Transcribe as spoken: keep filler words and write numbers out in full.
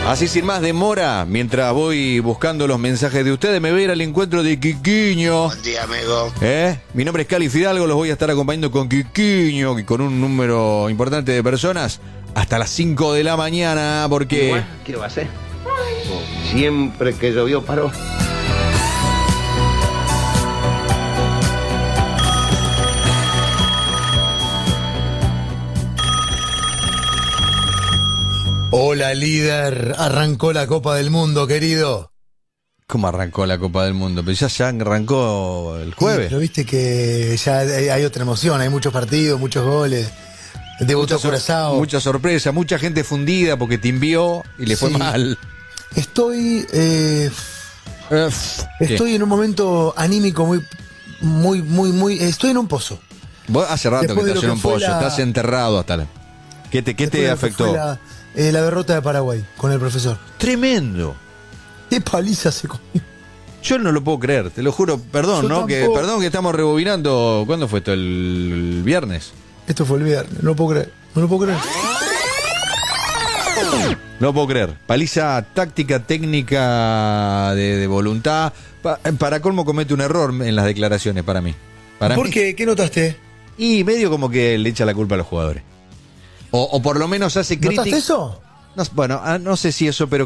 Así sin más demora, mientras voy buscando los mensajes de ustedes, me voy a ir al encuentro de Quiquiño. Buen día, amigo. ¿Eh? Mi nombre es Cali Fidalgo, los voy a estar acompañando con Quiquiño y con un número importante de personas hasta las cinco de la mañana, porque... Bueno, ¿qué va a hacer? Siempre que llovió paró. Hola, líder. Arrancó la Copa del Mundo, querido. ¿Cómo arrancó la Copa del Mundo? Pero ya, ya arrancó el jueves. Pero viste que ya hay, hay otra emoción, hay muchos partidos, muchos goles. Debutó Mucha, sor- Curazao. mucha sorpresa, mucha gente fundida porque timbió y le fue Sí. mal. Estoy, eh, Eh, estoy en un momento anímico muy, muy, muy, muy. Estoy en un pozo. Vos hace rato Después que de estás lo en un que fue pollo, la- estás enterrado hasta la... ¿Qué te, qué Después te de lo que afectó? fue La, eh, la derrota de Paraguay con el profesor. Tremendo. Qué paliza se comió. Yo no lo puedo creer, te lo juro. Perdón, Yo ¿no? Que, tampoco. perdón que estamos rebobinando. ¿Cuándo fue esto? ¿El, el viernes? Esto fue el viernes, no lo puedo creer. No lo puedo creer. No lo puedo creer. Paliza táctica, técnica, de, de voluntad. Pa- para colmo comete un error en las declaraciones para mí. Para ¿Por mí. qué? ¿Qué notaste? Y medio como que le echa la culpa a los jugadores. O, o por lo menos hace crítica. ¿Notaste eso? No, bueno, ah, no sé si eso, pero